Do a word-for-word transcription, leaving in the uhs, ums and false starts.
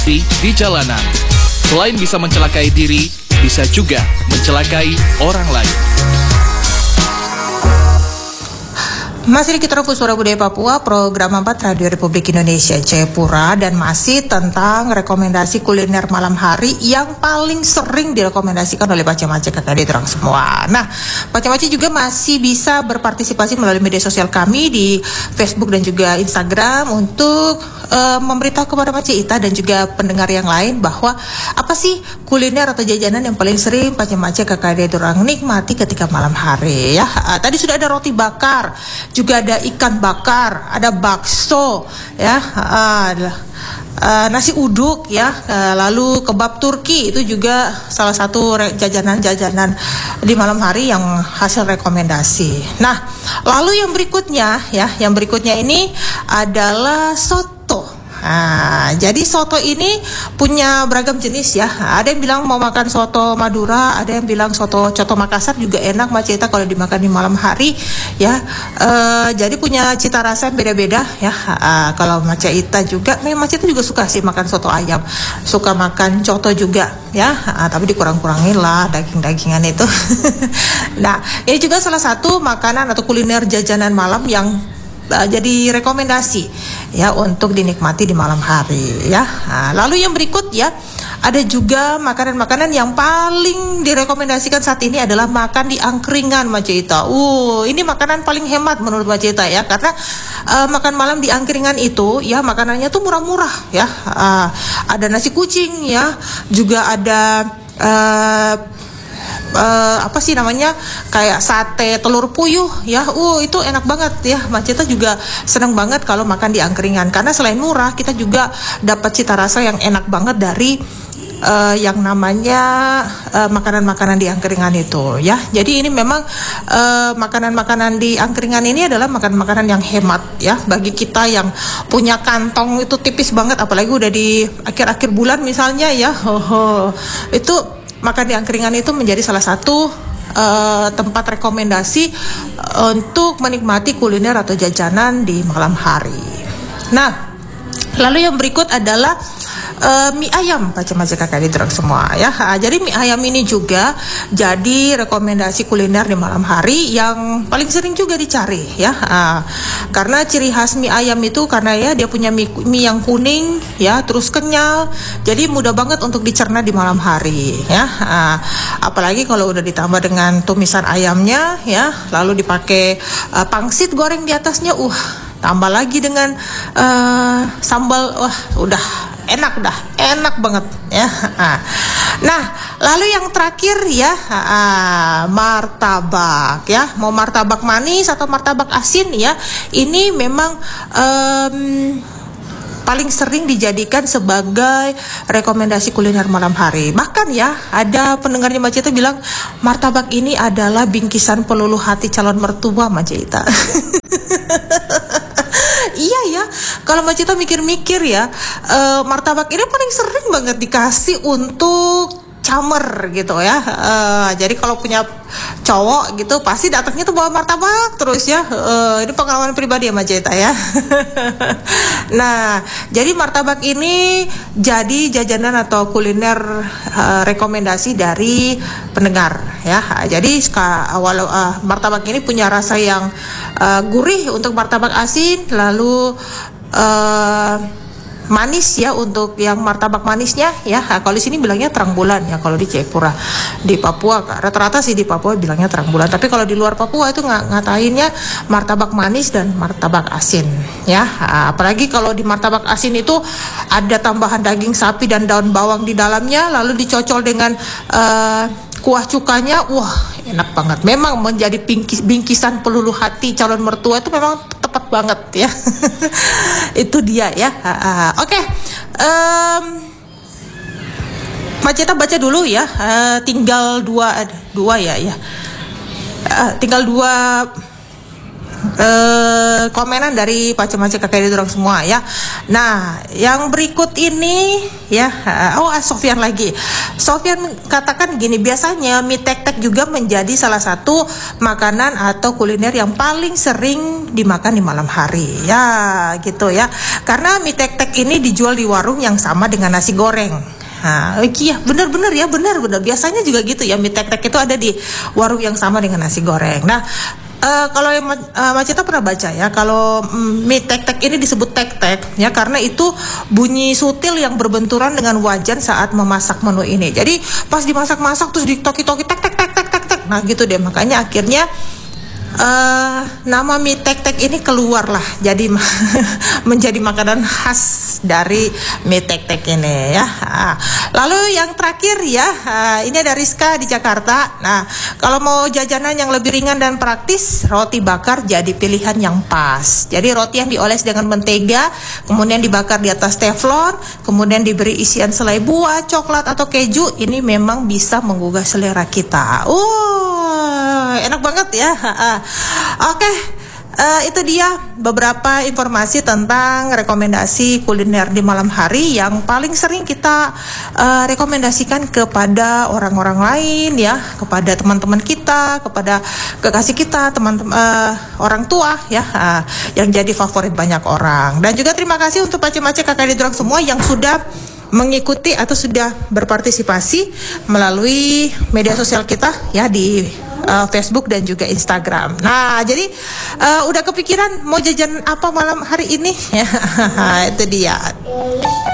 di jalanan. Selain bisa mencelakai diri, bisa juga mencelakai orang lain. Masih di Kita Suara Budaya Papua, program empat Radio Republik Indonesia Jayapura, dan masih tentang rekomendasi kuliner malam hari yang paling sering direkomendasikan oleh Pace-Mace kakak adik terang semua. Nah, Pace-Mace juga masih bisa berpartisipasi melalui media sosial kami di Facebook dan juga Instagram untuk uh, memberitahu kepada Pace Ita dan juga pendengar yang lain bahwa apa sih kuliner atau jajanan yang paling sering Pace-Mace kakak adik terang nikmati ketika malam hari ya. Uh, tadi sudah ada roti bakar, juga ada ikan bakar, ada bakso, ya, uh, uh, nasi uduk, ya, uh, lalu kebab Turki itu juga salah satu re- jajanan-jajanan di malam hari yang hasil rekomendasi. Nah, lalu yang berikutnya, ya, yang berikutnya ini adalah soto. Nah, jadi soto ini punya beragam jenis ya. Ada yang bilang mau makan soto Madura, ada yang bilang soto coto Makassar juga enak Maceta kalau dimakan di malam hari ya. E, jadi punya cita rasa yang beda-beda ya. E, kalau Maceta juga, memang Maceta juga suka sih makan soto ayam, suka makan coto juga ya. E, tapi dikurang-kurangin lah daging-dagingan itu. Nah, ini juga salah satu makanan atau kuliner jajanan malam yang Uh, jadi rekomendasi ya untuk dinikmati di malam hari ya. Nah, lalu yang berikut ya, ada juga makanan-makanan yang paling direkomendasikan saat ini adalah makan di angkringan Maceta. Uh, ini makanan paling hemat menurut Maceta ya, karena uh, makan malam di angkringan itu ya makanannya tuh murah-murah ya. Uh, ada nasi kucing ya, juga ada uh, Uh, apa sih namanya, kayak sate telur puyuh ya. Uh itu enak banget ya. Maceta juga senang banget kalau makan di angkringan, karena selain murah kita juga dapat cita rasa yang enak banget dari uh, yang namanya uh, makanan-makanan di angkringan itu ya. Jadi ini memang uh, makanan-makanan di angkringan ini adalah makanan-makanan yang hemat ya bagi kita yang punya kantong itu tipis banget, apalagi udah di akhir-akhir bulan misalnya ya. Oh, oh. Itu makan di angkringan itu menjadi salah satu uh, tempat rekomendasi untuk menikmati kuliner atau jajanan di malam hari. Nah, lalu yang berikut adalah uh, mie ayam Pace-Mace kakak adik semua ya. Uh, jadi mie ayam ini juga jadi rekomendasi kuliner di malam hari yang paling sering juga dicari ya. Uh, karena ciri khas mie ayam itu karena ya dia punya mie, mie yang kuning ya, terus kenyal, jadi mudah banget untuk dicerna di malam hari ya. Uh, apalagi kalau udah ditambah dengan tumisan ayamnya ya, lalu dipakai uh, pangsit goreng di atasnya, uh tambah lagi dengan uh, sambal, wah udah enak, dah enak banget ya. Nah, lalu yang terakhir ya, uh, martabak ya. Mau martabak manis atau martabak asin ya, ini memang um, paling sering dijadikan sebagai rekomendasi kuliner malam hari. Bahkan ya, ada pendengarnya Maceta bilang martabak ini adalah bingkisan peluluh hati calon mertua Maceta. Iya ya, kalau Maceta mikir-mikir ya, uh, martabak ini paling sering banget dikasih untuk camer gitu ya. Uh, jadi kalau punya cowok gitu pasti datangnya tuh bawa martabak terus ya. Uh, ini pengalaman pribadi ya Maceta ya. Nah, jadi martabak ini jadi jajanan atau kuliner uh, rekomendasi dari pendengar ya. Jadi awal uh, martabak ini punya rasa yang uh, gurih untuk martabak asin, lalu uh, manis ya untuk yang martabak manisnya ya. Kalau di sini bilangnya terang bulan ya kalau di Jayapura. Di Papua rata-rata sih di Papua bilangnya terang bulan, tapi kalau di luar Papua itu nggak ngatainnya martabak manis dan martabak asin ya. Apalagi kalau di martabak asin itu ada tambahan daging sapi dan daun bawang di dalamnya, lalu dicocol dengan uh, kuah cukanya, wah enak banget. Memang menjadi bingkis, bingkisan peluluh hati calon mertua itu memang tepat banget ya. Itu dia ya. Oke, okay. um, Maceta baca dulu ya. Uh, tinggal dua dua ya ya. Uh, tinggal dua uh, komenan dari pace-pace kakak di Durang semua ya. Nah, yang berikut ini ya, uh, oh Sofyan lagi. Sofyan katakan gini, biasanya mie tek-tek juga menjadi salah satu makanan atau kuliner yang paling sering dimakan di malam hari. Ya, gitu ya. Karena mie tek-tek ini dijual di warung yang sama dengan nasi goreng. Nah, iya benar-benar ya benar-benar biasanya juga gitu ya, mie tek-tek itu ada di warung yang sama dengan nasi goreng. Nah, uh, kalau yang uh, Macita pernah baca ya, kalau um, mie tek-tek ini disebut tek-tek ya karena itu bunyi sutil yang berbenturan dengan wajan saat memasak menu ini. Jadi pas dimasak-masak terus ditoki-toki tek-tek-tek-tek-tek. Nah gitu deh, makanya akhirnya Uh, nama mie tek-tek ini keluar lah, jadi menjadi makanan khas dari mie tek-tek ini ya. Uh, lalu yang terakhir ya, uh, ini ada Rizka di Jakarta. Nah, kalau mau jajanan yang lebih ringan dan praktis, roti bakar jadi pilihan yang pas. Jadi roti yang dioles dengan mentega, kemudian dibakar di atas teflon, kemudian diberi isian selai buah, coklat atau keju, ini memang bisa menggugah selera kita. Uh, enak banget ya. Oke, okay, uh, itu dia beberapa informasi tentang rekomendasi kuliner di malam hari yang paling sering kita uh, rekomendasikan kepada orang-orang lain ya, kepada teman-teman kita, kepada kekasih kita, teman-teman uh, orang tua ya, uh, yang jadi favorit banyak orang. Dan juga terima kasih untuk pace-pace kakak di Durang semua yang sudah mengikuti atau sudah berpartisipasi melalui media sosial kita ya di Uh, Facebook dan juga Instagram. Nah, jadi uh, udah kepikiran mau jajan apa malam hari ini? Itu dia.